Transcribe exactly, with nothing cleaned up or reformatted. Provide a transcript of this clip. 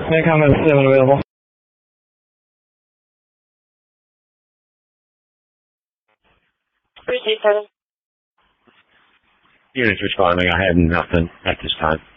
May comment seven available. Units responding. I have nothing at this time.